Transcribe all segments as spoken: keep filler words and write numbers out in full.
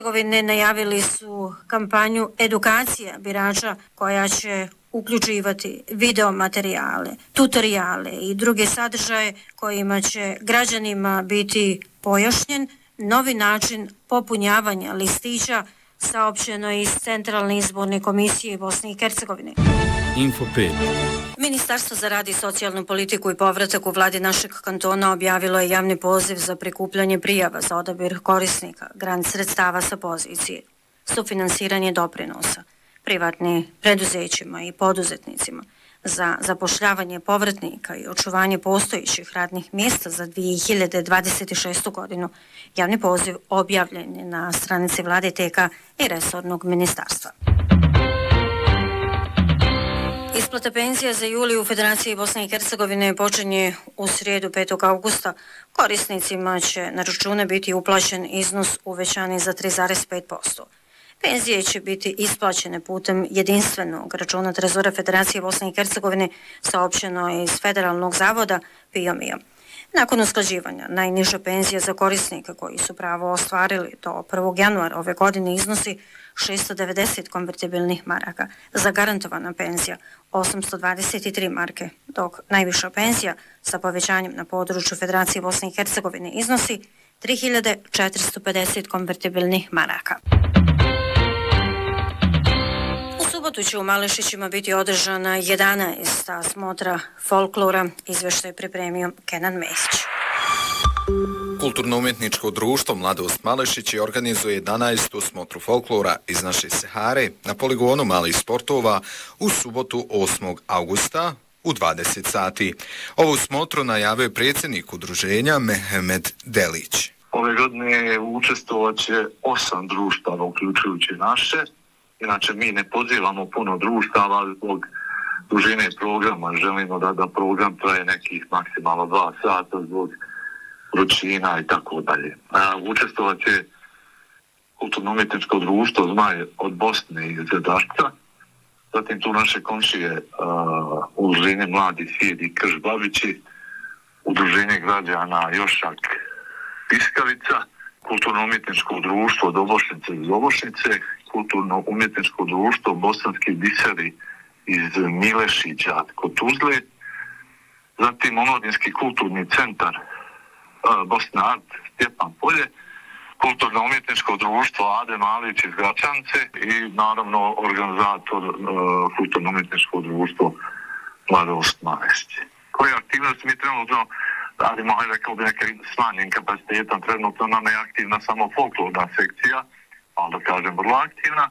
Hercegovine najavili su kampanju edukacija birača koja će uključivati video materijale, tutoriale i druge sadržaje kojima će građanima biti pojašnjen novi način popunjavanja listića, saopćeno iz Centralne izborne komisije Bosne i Hercegovine. Info pet. Ministarstvo za rad i socijalnu politiku i povratak u vladi našeg kantona objavilo je javni poziv za prikupljanje prijava za odabir korisnika grant sredstava sa pozicije, sufinansiranje doprinosa, privatnim preduzećima i poduzetnicima za zapošljavanje povratnika i očuvanje postojećih radnih mjesta za dvije hiljade dvadeset šestu godinu. Javni poziv objavljen je na stranici vlade T K i resornog ministarstva. Isplata penzija za juli u Federaciji Bosne i Hercegovine počinje u srijedu petog augusta. Korisnicima će na račune biti uplaćen iznos uvećani za tri zarez pet posto. Penzije će biti isplaćene putem jedinstvenog računa Trezora Federacije Bosne i Hercegovine, saopćeno je iz Federalnog zavoda P I O M I A. Nakon usklađivanja, najniža penzija za korisnike koji su pravo ostvarili do prvog januara ove godine iznosi šesto devedeset konvertibilnih maraka, zagarantovana penzija osamsto dvadeset tri marke, dok najviša penzija sa povećanjem na području Federacije Bosne i Hercegovine iznosi tri hiljade četiristo pedeset konvertibilnih maraka. U subotu će u Malešićima biti održana jedanaesta smotra folklora, izveštaj pripremio Kenan Mesić. Kulturno-umjetničko društvo Mladost Malešići organizuje jedanaestu smotru folklora iz naše Sahare na poligonu malih sportova u subotu osmog augusta u dvadeset sati. Ovu smotru najavio predsjednik udruženja Mehmed Delić. Ove godine učestvovat će osam društava, uključujući naše. Inače, mi ne pozivamo puno društava zbog dužine programa. Želimo da, da program traje nekih maksimalno dva sata zbog vrućina i tako dalje. Učestvovat će kulturno-umjetničko društvo Zmaj od Bosne i Zedašca, zatim tu naše komšije uh, udruženje Mladi Svijet i Krš Babići, udruženje građana Jošak Piskavica, kulturno-umjetničko društvo Dobošnice iz Dobošnice, kulturno-umjetničko društvo Bosanski biseri iz Milešića kod Tuzle, zatim Omladinski kulturni centar Bosna Art Stjepan Polje, kulturno-umjetničko društvo Ade Malić iz Gračance i naravno organizator uh, kulturno-umjetničko društvo Mladost Malešići. Koje aktivnosti mi trenutno radimo, hajde rekao bi neka smanjen kapacitetom, trenutno nam je aktivna samo folklorna sekcija, ali da kažem vrlo aktivna.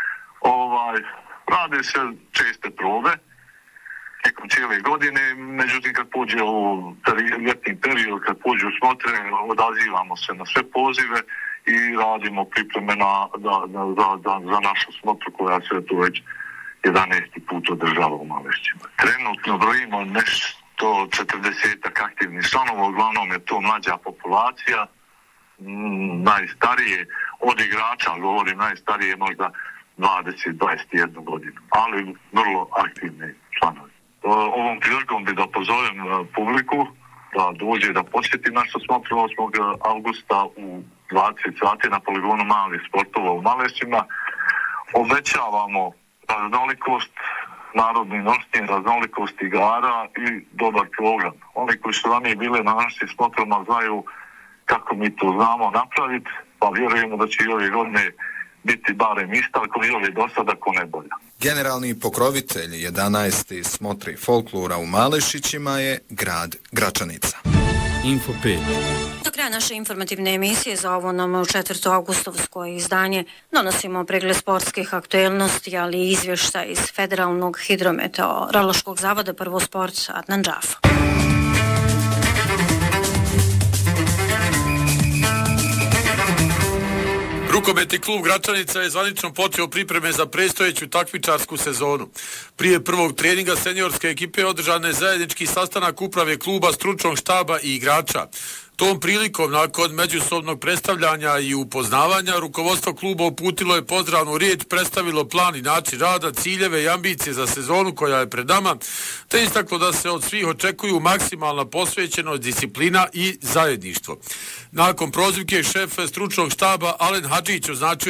Ovaj, rade se česte probe tijekom cijele godine, međutim kad pođe u ljetni period, kad pođe u smotre, odazivamo se na sve pozive i radimo pripreme na, da, na, za, za, za našu smotru koja se tu već jedanaesti put održava u Malešićima. Trenutno brojimo nešto četrdesetak aktivnih članova, uglavnom je to mlađa populacija, m, najstarije od igrača, govorim najstarije možda dvadeset do dvadeset jedna godinu, ali vrlo aktivni članovi. Ovom prilikom bi da pozovem publiku da dođe da posjeti našu smotru osmog augusta u dvadeset sati na poligonu malih sportova u Malešićima. Obećavamo raznolikost, narodni noćni, raznolikost igara i dobar program. Oni koji su ranije bili na našim smotrama znaju kako mi to znamo napraviti, pa vjerujemo da će i ove godine biti barem ista, ako je ove do sada, ako ne bolja. Generalni pokrovitelj jedanaeste smotre folklora u Malešićima je grad Gračanica. Info pet. Do kraja naše informativne emisije za ovo nam četvrto augustovsko izdanje donosimo pregled sportskih aktuelnosti, ali i izvještaj iz Federalnog hidrometeorološkog zavoda Prvo sport Adnan Džafa. Rukometni klub Gračanica je zvanično počeo pripreme za predstojeću takmičarsku sezonu. Prije prvog treninga seniorske ekipe održan je zajednički sastanak uprave kluba, stručnog štaba i igrača. Tom prilikom, nakon međusobnog predstavljanja i upoznavanja, rukovodstvo kluba uputilo je pozdravnu riječ, predstavilo plan i način rada, ciljeve i ambicije za sezonu koja je pred nama, te istaklo da se od svih očekuju maksimalna posvećenost, disciplina i zajedništvo. Nakon prozivke šef stručnog štaba Alen Hadžić označuje